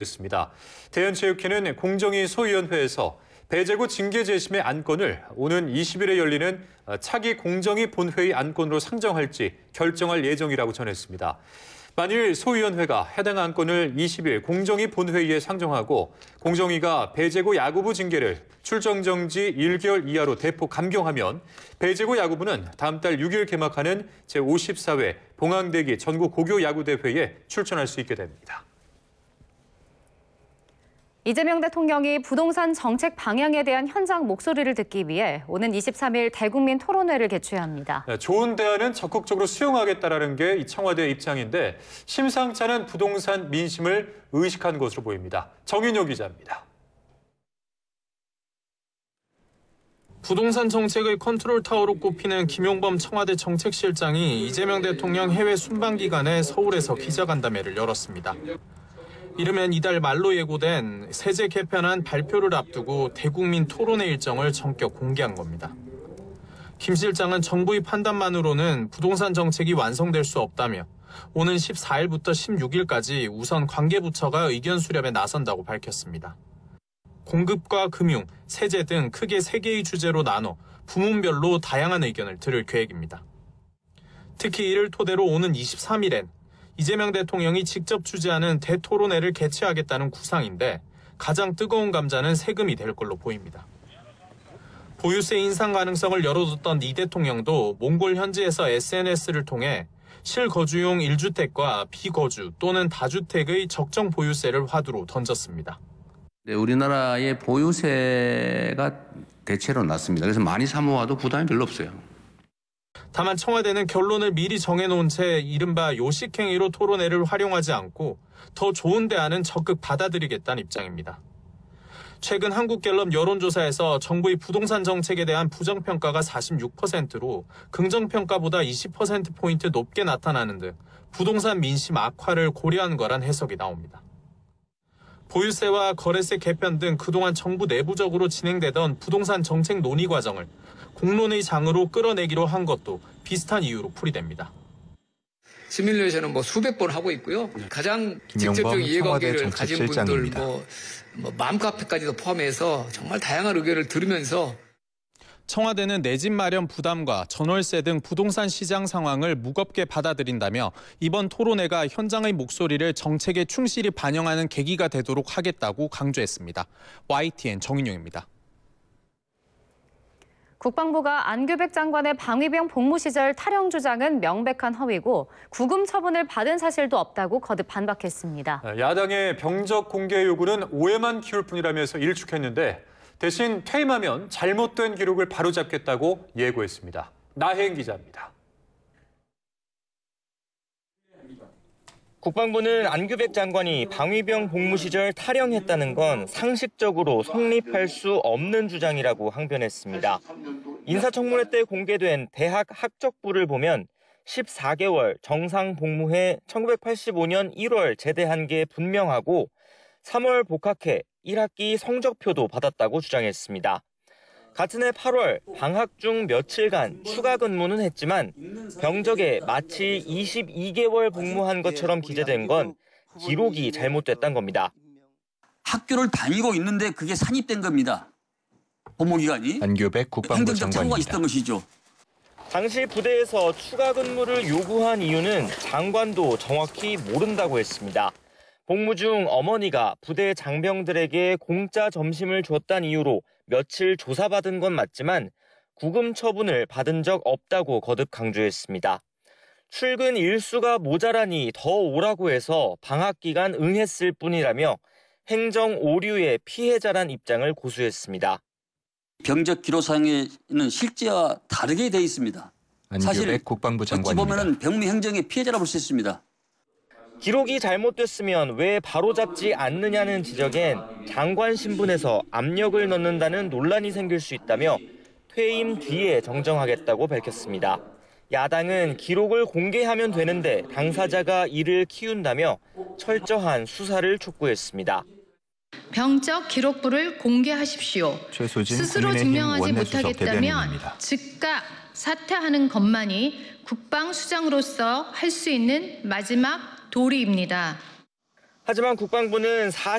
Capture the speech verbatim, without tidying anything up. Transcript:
있습니다. 대한체육회는 공정위 소위원회에서 배제구 징계 재심의 안건을 오는 이십 일에 열리는 차기 공정위 본회의 안건으로 상정할지 결정할 예정이라고 전했습니다. 만일 소위원회가 해당 안건을 이십 일 공정위 본회의에 상정하고 공정위가 배제구 야구부 징계를 출정 정지 일 개월 이하로 대폭 감경하면 배제구 야구부는 다음 달 육 일 개막하는 제오십사 회 봉황대기 전국 고교 야구대회에 출전할 수 있게 됩니다. 이재명 대통령이 부동산 정책 방향에 대한 현장 목소리를 듣기 위해 오는 이십삼 일 대국민 토론회를 개최합니다. 네, 좋은 대안은 적극적으로 수용하겠다라는 게 이 청와대 입장인데 심상치 않은 부동산 민심을 의식한 것으로 보입니다. 정인효 기자입니다. 부동산 정책의 컨트롤타워로 꼽히는 김용범 청와대 정책실장이 이재명 대통령 해외 순방 기간에 서울에서 기자간담회를 열었습니다. 이르면 이달 말로 예고된 세제 개편안 발표를 앞두고 대국민 토론회 일정을 전격 공개한 겁니다. 김 실장은 정부의 판단만으로는 부동산 정책이 완성될 수 없다며 오는 십사 일부터 십육 일까지 우선 관계부처가 의견 수렴에 나선다고 밝혔습니다. 공급과 금융, 세제 등 크게 세 개의 주제로 나눠 부문별로 다양한 의견을 들을 계획입니다. 특히 이를 토대로 오는 이십삼 일엔 이재명 대통령이 직접 주재하는 대토론회를 개최하겠다는 구상인데 가장 뜨거운 감자는 세금이 될 걸로 보입니다. 보유세 인상 가능성을 열어뒀던 이 대통령도 몽골 현지에서 에스엔에스를 통해 실거주용 일 주택과 비거주 또는 다주택의 적정 보유세를 화두로 던졌습니다. 네, 우리나라의 보유세가 대체로 낮습니다. 그래서 많이 사모아도 부담이 별로 없어요. 다만 청와대는 결론을 미리 정해놓은 채 이른바 요식행위로 토론회를 활용하지 않고 더 좋은 대안은 적극 받아들이겠다는 입장입니다. 최근 한국갤럽 여론조사에서 정부의 부동산 정책에 대한 부정평가가 사십육 퍼센트로 긍정평가보다 이십 퍼센트포인트 높게 나타나는 등 부동산 민심 악화를 고려한 거란 해석이 나옵니다. 보유세와 거래세 개편 등 그동안 정부 내부적으로 진행되던 부동산 정책 논의 과정을 공론의 장으로 끌어내기로 한 것도 비슷한 이유로 풀이됩니다. 시뮬레이션은 뭐 수백 번 하고 있고요. 가장 직접적 이해관계를 가진 분들 뭐, 뭐 맘카페까지도 포함해서 정말 다양한 의견을 들으면서 청와대는 내 집 마련 부담과 전월세 등 부동산 시장 상황을 무겁게 받아들인다며 이번 토론회가 현장의 목소리를 정책에 충실히 반영하는 계기가 되도록 하겠다고 강조했습니다. 와이티엔 정인용입니다. 국방부가 안규백 장관의 방위병 복무 시절 탈영 주장은 명백한 허위고 구금 처분을 받은 사실도 없다고 거듭 반박했습니다. 야당의 병적 공개 요구는 오해만 키울 뿐이라면서 일축했는데 대신 퇴임하면 잘못된 기록을 바로잡겠다고 예고했습니다. 나혜인 기자입니다. 국방부는 안규백 장관이 방위병 복무 시절 탈영했다는 건 상식적으로 성립할 수 없는 주장이라고 항변했습니다. 인사청문회 때 공개된 대학 학적부를 보면 십사 개월 정상 복무해 천구백팔십오 년 일월 제대한 게 분명하고 삼월 복학해 일 학기 성적표도 받았다고 주장했습니다. 같은 해 팔월 방학 중 며칠간 추가 근무는 했지만 병적에 마치 이십이 개월 복무한 것처럼 기재된 건 기록이 잘못됐다는 겁니다. 학교를 다니고 있는데 그게 산입된 겁니다. 복무기간이. 안규백 국방부 장관입니다. 있던 것이죠. 당시 부대에서 추가 근무를 요구한 이유는 장관도 정확히 모른다고 했습니다. 복무 중 어머니가 부대 장병들에게 공짜 점심을 줬다는 이유로 며칠 조사받은 건 맞지만 구금 처분을 받은 적 없다고 거듭 강조했습니다. 출근 일수가 모자라니 더 오라고 해서 방학 기간 응했을 뿐이라며 행정 오류의 피해자란 입장을 고수했습니다. 병적 기록상에는 실제와 다르게 돼 있습니다. 사실 국방부 어찌 장관입니다. 보면 병무 행정의 피해자라 볼 수 있습니다. 기록이 잘못됐으면 왜 바로잡지 않느냐는 지적엔 장관 신분에서 압력을 넣는다는 논란이 생길 수 있다며 퇴임 뒤에 정정하겠다고 밝혔습니다. 야당은 기록을 공개하면 되는데 당사자가 이를 키운다며 철저한 수사를 촉구했습니다. 병적 기록부를 공개하십시오. 스스로 증명하지 못하겠다면 즉각 사퇴하는 것만이 국방수장으로서 할 수 있는 마지막 도리입니다. 하지만 국방부는